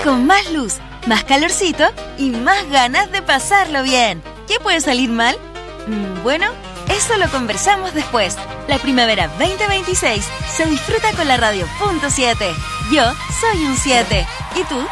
con más luz, más calorcito y más ganas de pasarlo bien. ¿Qué puede salir mal? Bueno, eso lo conversamos después. La primavera 2026 se disfruta con la radio .7. Yo soy un 7. ¿Y tú?